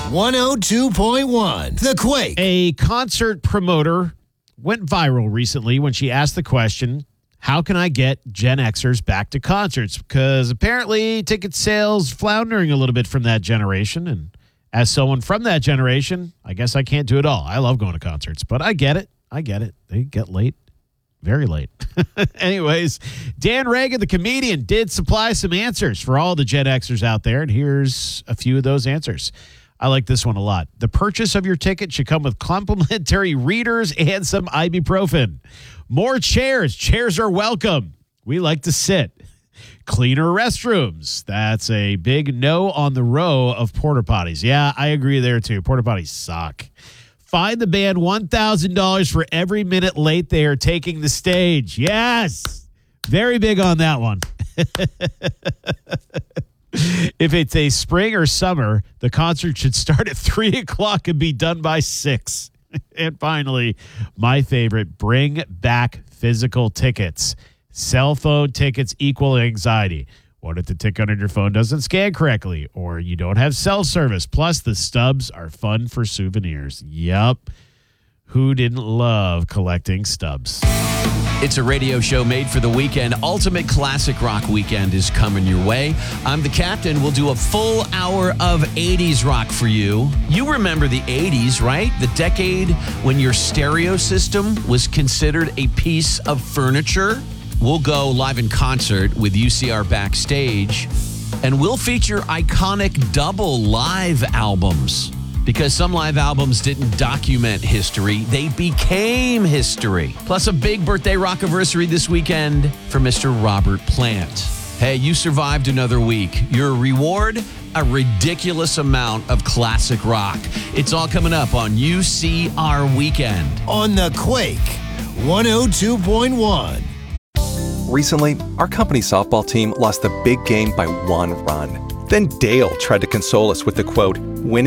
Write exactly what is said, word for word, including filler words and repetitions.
one oh two point one The Quake. A concert promoter went viral recently when she asked the question, how can I get Gen Xers back to concerts? Because apparently ticket sales floundering a little bit from that generation. And as someone from that generation, I guess I can't do it all. I love going to concerts, but I get it. I get it. They get late. Very late. Anyways, Dan Reagan, the comedian, did supply some answers for all the Gen Xers out there, and here's a few of those answers. I like this one a lot. The purchase of your ticket should come with complimentary readers and some ibuprofen. More chairs. Chairs are welcome. We like to sit. Cleaner restrooms. That's a big no on the row of porta potties. Yeah, I agree there too. Porta potties suck. Find the band one thousand dollars for every minute late they are taking the stage. Yes. Very big on that one. If it's a spring or summer, the concert should start at three o'clock and be done by six. And finally, my favorite, bring back physical tickets. Cell phone tickets equal anxiety. What if the ticket on your phone doesn't scan correctly or you don't have cell service? Plus, the stubs are fun for souvenirs. Yup. Who didn't love collecting stubs? It's a radio show made for the weekend. Ultimate Classic Rock Weekend is coming your way. I'm the captain. We'll do a full hour of eighties rock for you. You remember the eighties, right? The decade when your stereo system was considered a piece of furniture. We'll go live in concert with U C R Backstage, and we'll feature iconic double live albums. Because some live albums didn't document history, they became history. Plus a big birthday rockiversary this weekend for Mister Robert Plant. Hey, you survived another week. Your reward, a ridiculous amount of classic rock. It's all coming up on U C R Weekend. On The Quake, one oh two point one. Recently, our company softball team lost the big game by one run. Then Dale tried to console us with the quote, winning